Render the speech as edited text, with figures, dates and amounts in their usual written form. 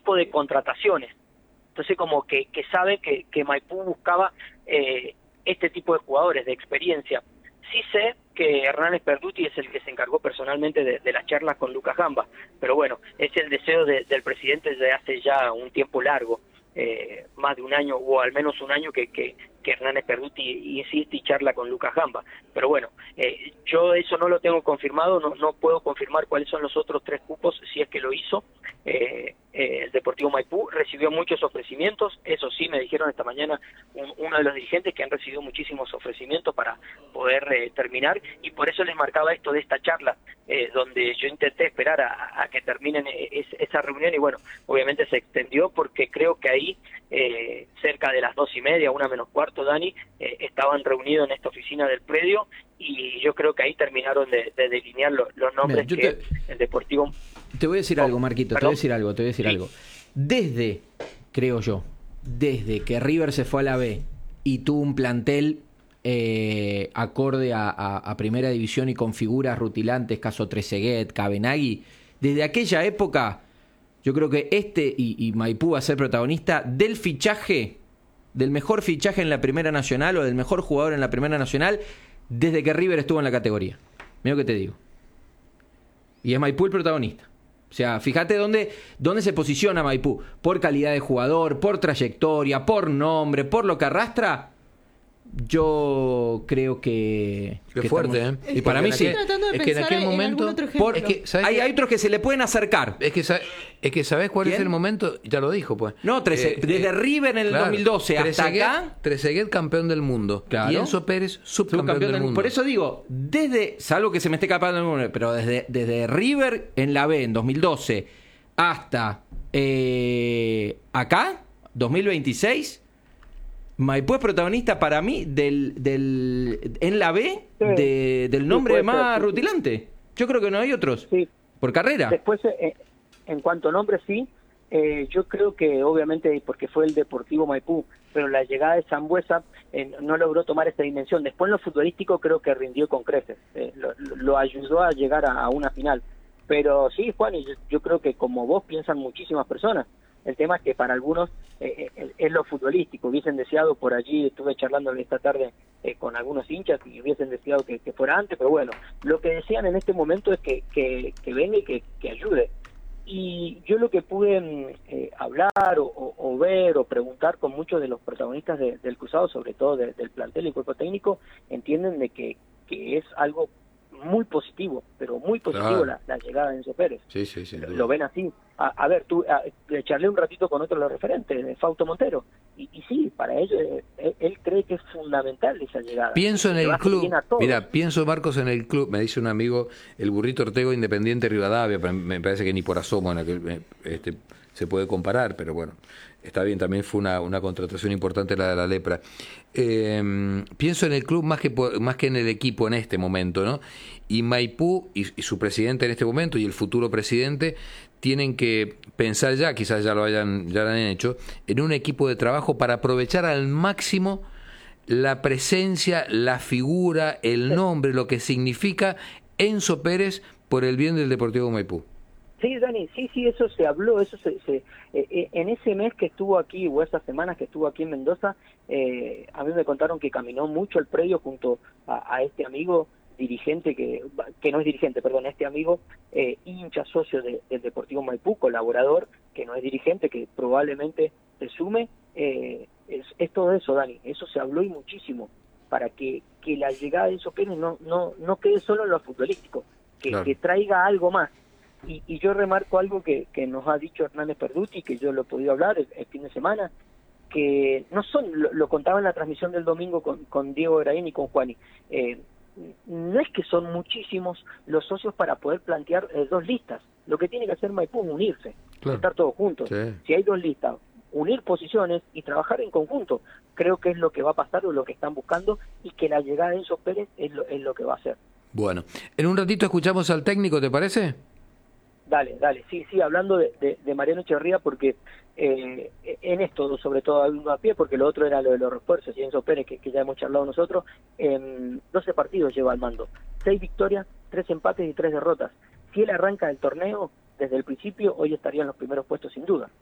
tipo de contrataciones. Entonces como que sabe que Maipú buscaba este tipo de jugadores de experiencia. Sí sé que Hernández Perduti es el que se encargó personalmente de las charlas con Lucas Gamba, pero bueno, es el deseo del presidente desde hace ya un tiempo largo, más de un año o al menos un año que Hernández Perduti insiste y charla con Lucas Gamba. Pero bueno, yo eso no lo tengo confirmado, no puedo confirmar cuáles son los otros 3 cupos si es que lo hizo. El Deportivo Maipú recibió muchos ofrecimientos, eso sí, me dijeron esta mañana uno de los dirigentes que han recibido muchísimos ofrecimientos para poder terminar, y por eso les marcaba esto de esta charla, donde yo intenté esperar a que terminen esa reunión, y bueno, obviamente se extendió porque creo que ahí cerca de las 2:30, 1:45, Dani, estaban reunidos en esta oficina del predio, y yo creo que ahí terminaron de delinear los nombres. Mira, el Deportivo... Te voy a decir algo, Marquito, ¿Perdón? te voy a decir algo. Desde, creo yo, desde que River se fue a la B y tuvo un plantel acorde a Primera División y con figuras rutilantes, caso Trezeguet, Cabenagui, desde aquella época, yo creo que y Maipú va a ser protagonista del fichaje, del mejor fichaje en la Primera Nacional o del mejor jugador en la Primera Nacional desde que River estuvo en la categoría. Mira lo que te digo. Y es Maipú el protagonista. O sea, fíjate dónde se posiciona Maipú. Por calidad de jugador, por trayectoria, por nombre, por lo que arrastra. Yo creo que fuerte, estamos... ¿eh? Y para mí sí. Es que en aquel momento... hay otros que se le pueden acercar. Es que ¿sabés cuál es el momento? Ya lo dijo, pues. No, desde River en el 2012 hasta acá... Trezeguet, campeón del mundo. Claro. Y Enzo Pérez, subcampeón del mundo. Por eso digo, salvo que se me esté escapando alguno, pero desde River en la B en 2012 hasta acá, 2026... Maipú es protagonista para mí en la B del nombre más rutilante. Yo creo que no hay otros. Sí. Por carrera. Después, en cuanto a nombre, sí. Yo creo que obviamente porque fue el Deportivo Maipú, pero la llegada de Sambuesa no logró tomar esa dimensión. Después en lo futbolístico creo que rindió con creces. Lo ayudó a llegar a una final. Pero sí, Juan, yo creo que como vos piensan muchísimas personas. El tema es que para algunos es lo futbolístico. Hubiesen deseado, por allí estuve charlando esta tarde con algunos hinchas y hubiesen deseado que fuera antes, pero bueno, lo que desean en este momento es que venga y que ayude. Y yo lo que pude hablar o ver o preguntar con muchos de los protagonistas del cruzado, sobre todo del plantel y cuerpo técnico, entienden de que es algo muy positivo, pero muy positivo. Claro. la llegada de Enzo Pérez. Sí, lo ven así. A ver, le charlé un ratito con otro de los referentes, de Fausto Montero, y sí, para ellos, él cree que es fundamental esa llegada. Pienso en el club, pienso, Marcos, en el club, me dice un amigo, el Burrito Ortego, Independiente Rivadavia, me parece que ni por asomo en aquel, se puede comparar, pero bueno, está bien, también fue una contratación importante la de la Lepra. Pienso en el club más que en el equipo en este momento, ¿no? Y Maipú y su presidente en este momento y el futuro presidente tienen que pensar ya, quizás ya lo han hecho, en un equipo de trabajo para aprovechar al máximo la presencia, la figura, el nombre, lo que significa Enzo Pérez por el bien del Deportivo Maipú. Sí, Dani, sí, eso se habló, en ese mes que estuvo aquí, o esas semanas que estuvo aquí en Mendoza, a mí me contaron que caminó mucho el predio junto a este amigo dirigente, que no es dirigente, perdón, este amigo hincha, socio del Deportivo Maipú, colaborador, que no es dirigente, que probablemente se sume, es todo eso, Dani, eso se habló y muchísimo, para que la llegada de Enzo Pérez no quede solo en lo futbolístico, que traiga algo más. Y yo remarco algo que nos ha dicho Hernández Perduti, que yo lo he podido hablar el fin de semana, que no son, lo contaba en la transmisión del domingo con Diego Graín y con Juani, no es que son muchísimos los socios para poder plantear 2 listas. Lo que tiene que hacer Maipú es unirse, estar todos juntos. Sí. Si hay 2 listas, unir posiciones y trabajar en conjunto, creo que es lo que va a pasar o lo que están buscando, y que la llegada de Enzo Pérez es lo que va a hacer. Bueno, en un ratito escuchamos al técnico, ¿te parece? Dale, sí, hablando de Mariano Echeverría, porque en esto, sobre todo hablando a pie, porque lo otro era lo de los refuerzos, y Enzo Pérez, que ya hemos charlado nosotros, 12 partidos lleva al mando, 6 victorias, 3 empates y 3 derrotas. Si él arranca el torneo desde el principio, hoy estaría en los primeros puestos sin duda.